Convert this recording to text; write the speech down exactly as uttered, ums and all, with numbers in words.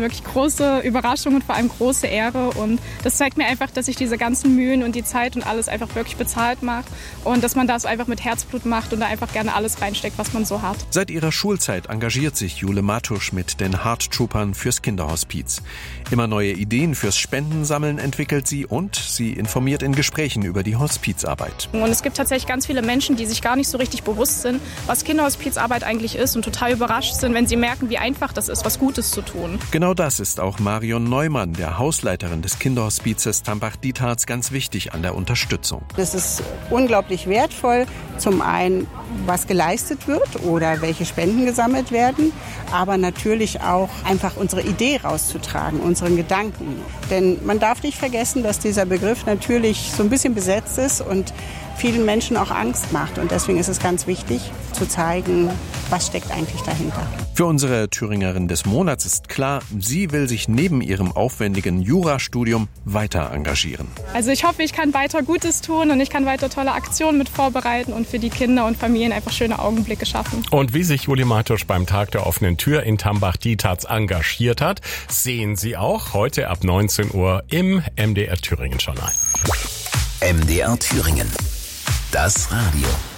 wirklich große Überraschung und vor allem große Ehre. Und das zeigt mir einfach, dass ich diese ganzen Mühen und die Zeit und alles einfach wirklich bezahlt mache und dass man das einfach mit Herzblut macht und da einfach gerne alles reinsteckt, was man so hat. Seit ihrer Schulzeit engagiert sich Jule Matusch mit den Heart Troopern fürs Kinderhospiz. Immer neue Ideen fürs Spendensammeln entwickelt sie und sie informiert in Gesprächen über die Hospizarbeit. Und es gibt tatsächlich ganz viele Menschen, die sich gar nicht so richtig bewusst sind, was Kinderhospizarbeit eigentlich ist und total überrascht sind, wenn sie merken, wie einfach das ist, was Gutes zu tun. Genau das ist auch Marion Neumann, der Hausleiterin des Kinderhospizes Tambach-Dietharz, ganz wichtig an der Unterstützung. Das ist unglaublich wertvoll, zum einen, was geleistet wird oder welche Spenden gesammelt werden, aber natürlich auch einfach unsere Idee rauszutragen, unseren Gedanken. Denn man darf nicht vergessen, dass dieser Begriff natürlich so ein bisschen besetzt ist und vielen Menschen auch Angst macht. Und deswegen ist es ganz wichtig, zu zeigen, was steckt eigentlich dahinter. Für unsere Thüringerin des Monats ist klar, sie will sich neben ihrem aufwendigen Jurastudium weiter engagieren. Also ich hoffe, ich kann weiter Gutes tun und ich kann weiter tolle Aktionen mit vorbereiten und für die Kinder und Familien einfach schöne Augenblicke schaffen. Und wie sich Jule Matusch beim Tag der offenen Tür in Tambach-Dietharz engagiert hat, sehen Sie auch heute ab neunzehn Uhr im M D R Thüringen Journal. M D R Thüringen. Das Radio.